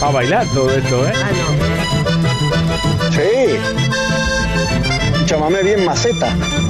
a bailar todo esto, ¿eh? Ah, no. Sí. Un chamamé bien maceta.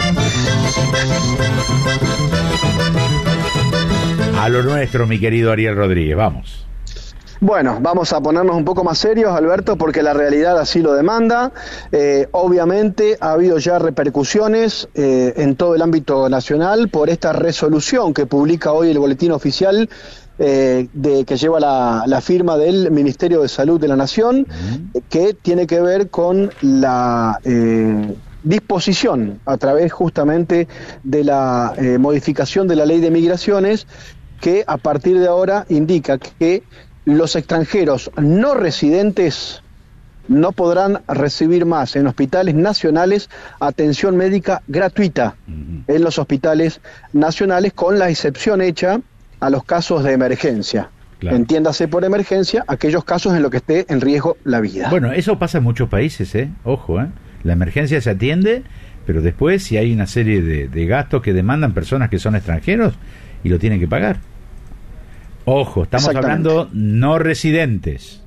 A lo nuestro, mi querido Ariel Rodríguez, vamos. Bueno, vamos a ponernos un poco más serios, Alberto, porque la realidad así lo demanda. Obviamente ha habido ya repercusiones en todo el ámbito nacional por esta resolución que publica hoy el Boletín Oficial que lleva la firma del Ministerio de Salud de la Nación, que tiene que ver con la disposición a través justamente de la modificación de la Ley de Migraciones, que a partir de ahora indica que los extranjeros no residentes no podrán recibir más en hospitales nacionales atención médica gratuita en los hospitales nacionales, con la excepción hecha a los casos de emergencia. Claro. Entiéndase por emergencia aquellos casos en los que esté en riesgo la vida. Bueno, eso pasa en muchos países, ojo, la emergencia se atiende, pero después si hay una serie de gastos que demandan personas que son extranjeros y lo tienen que pagar. Ojo, estamos hablando no residentes.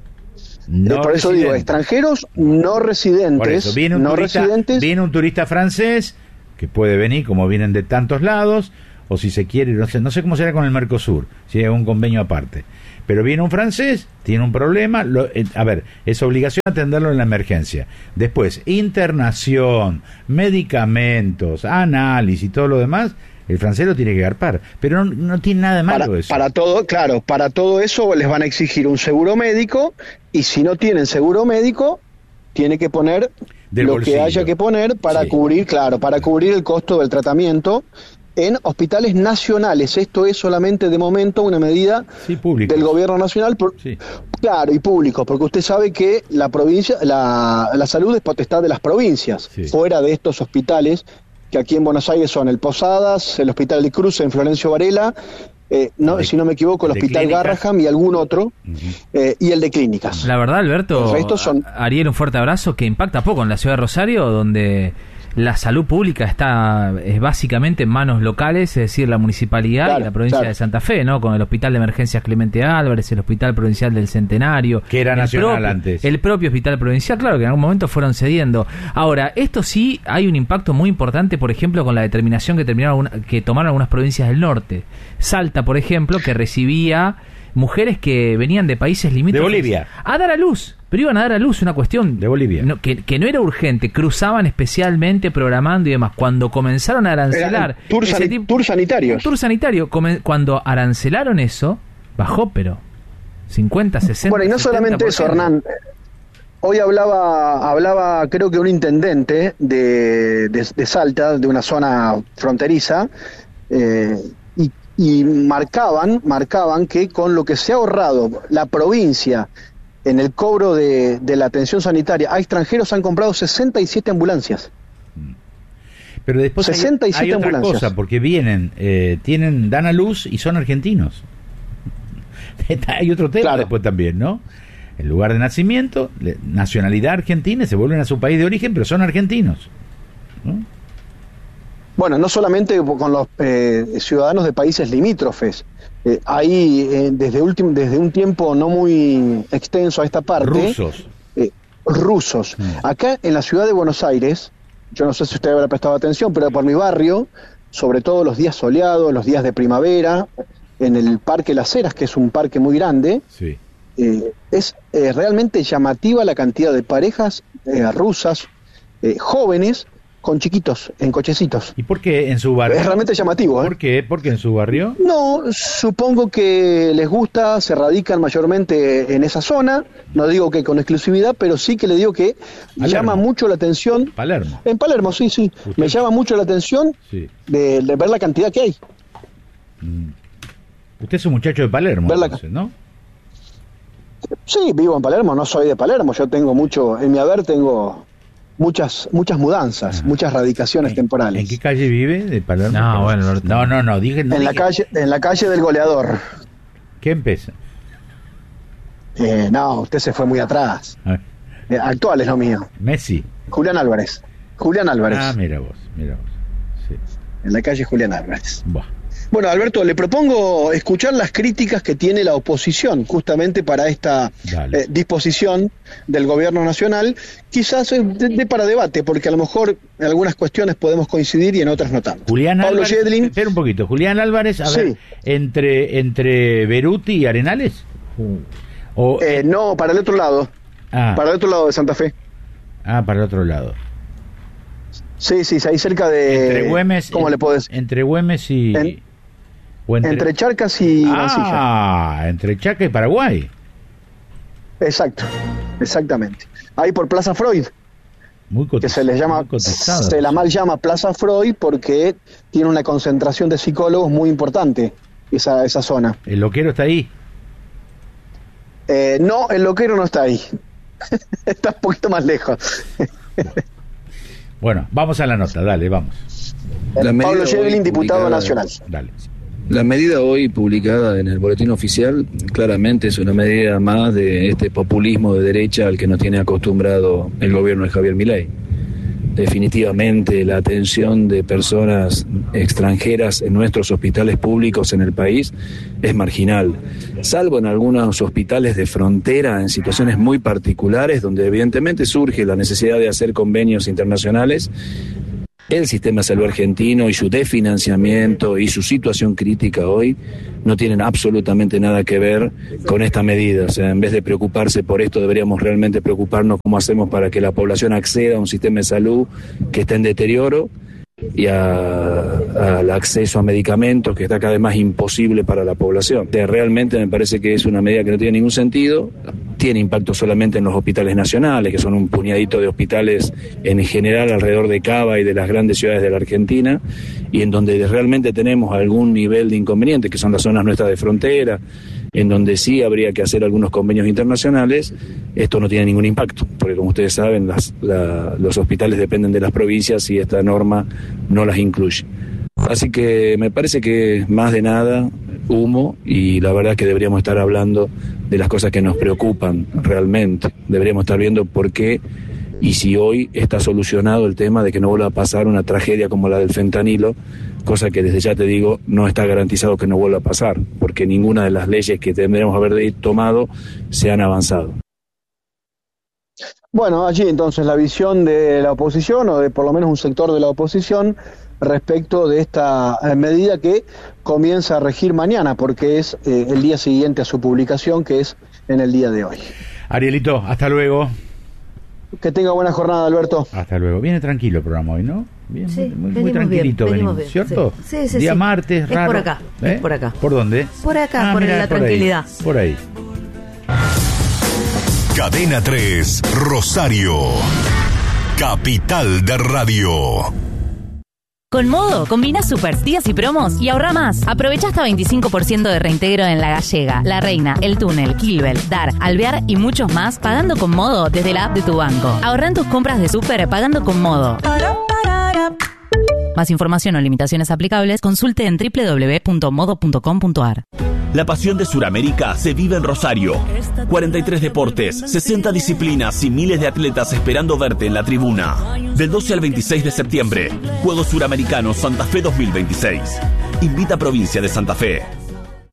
Por eso digo, extranjeros no residentes. Por eso, viene un turista francés que puede venir, como vienen de tantos lados, o si se quiere, no sé cómo será con el Mercosur, si hay un convenio aparte. Pero viene un francés, tiene un problema, es obligación atenderlo en la emergencia. Después, internación, medicamentos, análisis y todo lo demás. El francés lo tiene que garpar, pero no tiene nada de malo eso. Para todo eso les van a exigir un seguro médico, y si no tienen seguro médico, tiene que poner del lo bolsillo que haya que poner para cubrir el costo del tratamiento en hospitales nacionales. Esto es solamente de momento una medida del gobierno nacional, claro, y público, porque usted sabe que la provincia, la salud es potestad de las provincias, fuera de estos hospitales que aquí en Buenos Aires son el Posadas, el Hospital de Cruce en Florencio Varela, si no me equivoco, el Hospital Garraham y algún otro, y el de Clínicas. La verdad, Alberto, son... Ariel, un fuerte abrazo, que impacta poco en la ciudad de Rosario, donde la salud pública es básicamente en manos locales, es decir, la municipalidad y la provincia de Santa Fe, ¿no? Con el Hospital de Emergencias Clemente Álvarez, el Hospital Provincial del Centenario, que era nacional antes, el propio Hospital Provincial, claro, que en algún momento fueron cediendo. Ahora, esto sí hay un impacto muy importante, por ejemplo, con la determinación que tomaron algunas provincias del norte. Salta, por ejemplo, que recibía mujeres que venían de países limítrofes de Bolivia a dar a luz, pero iban a dar a luz, una cuestión de Bolivia que no era urgente, cruzaban especialmente programando y demás. Cuando comenzaron a arancelar tour sanitario, cuando arancelaron eso, bajó, pero 50, 60. Bueno, y no 70%. solamente eso, Hernán. Hoy hablaba creo que un intendente de Salta, de una zona fronteriza, y marcaban que con lo que se ha ahorrado la provincia en el cobro de la atención sanitaria a extranjeros, han comprado 67 ambulancias. Pero después 67 hay otra ambulancias. Cosa, porque dan a luz y son argentinos. Hay otro tema después también, ¿no? El lugar de nacimiento, nacionalidad argentina, se vuelven a su país de origen, pero son argentinos, ¿no? Bueno, no solamente con los ciudadanos de países limítrofes, hay desde un tiempo no muy extenso a esta parte, rusos. Acá en la ciudad de Buenos Aires, yo no sé si usted habrá prestado atención, pero por mi barrio, sobre todo los días soleados, los días de primavera, en el Parque Las Heras, que es un parque muy grande, es realmente llamativa la cantidad de parejas rusas, jóvenes, con chiquitos, en cochecitos. ¿Y por qué en su barrio? Es realmente llamativo, ¿Por qué? ¿Por qué en su barrio? No, supongo que les gusta, se radican mayormente en esa zona, no digo que con exclusividad, pero sí que le digo que llama mucho la atención. Palermo. En Palermo, sí. Me llama mucho la atención de ver la cantidad que hay. Usted es un muchacho de Palermo, entonces, ¿no? Sí, vivo en Palermo, no soy de Palermo, yo tengo en mi haber tengo muchas mudanzas, muchas radicaciones temporales. ¿En qué calle vive de Palermo? No, dije... En la calle del Goleador. ¿Qué empieza? No, usted se fue muy atrás. Actual es lo mío. Messi. Julián Álvarez. Ah, mira vos. Sí. En la calle Julián Álvarez. Bueno, Alberto, le propongo escuchar las críticas que tiene la oposición justamente para esta disposición del gobierno nacional, quizás de para debate, porque a lo mejor en algunas cuestiones podemos coincidir y en otras no tanto. Julián Pablo Álvarez, Yedlin, espera un poquito, Julián Álvarez, a ver, entre Beruti y Arenales, no, para el otro lado, para el otro lado de Santa Fe. Para el otro lado. Sí, ahí cerca de... Entre Güemes, ¿cómo le puedo decir? Entre Güemes y... entre Charcas y Mansilla. Entre Charcas y Paraguay. Exactamente. Ahí por Plaza Freud. Muy cotizado, que se les llama, se la mal llama Plaza Freud porque tiene una concentración de psicólogos muy importante esa zona. ¿El loquero está ahí? No, el loquero no está ahí. Está un poquito más lejos. Bueno, vamos a la nota, dale, vamos. Pablo Yedlin, diputado nacional. Dale. La medida hoy publicada en el boletín oficial claramente es una medida más de este populismo de derecha al que nos tiene acostumbrado el gobierno de Javier Milei. Definitivamente la atención de personas extranjeras en nuestros hospitales públicos en el país es marginal, salvo en algunos hospitales de frontera en situaciones muy particulares donde evidentemente surge la necesidad de hacer convenios internacionales. El sistema de salud argentino y su desfinanciamiento y su situación crítica hoy no tienen absolutamente nada que ver con esta medida. O sea, en vez de preocuparse por esto, deberíamos realmente preocuparnos cómo hacemos para que la población acceda a un sistema de salud que está en deterioro y al acceso a medicamentos que está cada vez más imposible para la población. Realmente me parece que es una medida que no tiene ningún sentido, tiene impacto solamente en los hospitales nacionales, que son un puñadito de hospitales en general alrededor de Cava y de las grandes ciudades de la Argentina, y en donde realmente tenemos algún nivel de inconveniente, que son las zonas nuestras de frontera, en donde sí habría que hacer algunos convenios internacionales. Esto no tiene ningún impacto, porque como ustedes saben, los hospitales dependen de las provincias y esta norma no las incluye. Así que me parece que más de nada humo, y la verdad es que deberíamos estar hablando de las cosas que nos preocupan realmente. Deberíamos estar viendo por qué y si hoy está solucionado el tema de que no vuelva a pasar una tragedia como la del fentanilo, cosa que desde ya te digo no está garantizado que no vuelva a pasar, porque ninguna de las leyes que tendremos que haber tomado se han avanzado. Bueno, allí entonces la visión de la oposición, o de por lo menos un sector de la oposición, respecto de esta medida que comienza a regir mañana, porque es el día siguiente a su publicación, que es en el día de hoy. Arielito, hasta luego. Que tenga buena jornada, Alberto. Hasta luego. Viene tranquilo el programa hoy, ¿no? Bien, sí, muy tranquilito venimos, ¿cierto? Sí. Día martes, raro. Es por acá, es por acá. ¿Por dónde? Por acá, por la tranquilidad. Por ahí. Cadena 3, Rosario. Capital de Radio. Con Modo, combina super días y promos y ahorra más. Aprovecha hasta 25% de reintegro en La Gallega, La Reina, El Túnel, Kilbel, Dar, Alvear y muchos más pagando con Modo desde la app de tu banco. Ahorra en tus compras de súper pagando con Modo. Más información o limitaciones aplicables, consulte en www.modo.com.ar. La pasión de Sudamérica se vive en Rosario. 43 deportes, 60 disciplinas y miles de atletas esperando verte en la tribuna. Del 12 al 26 de septiembre, Juegos Suramericanos Santa Fe 2026. Invita a Provincia de Santa Fe.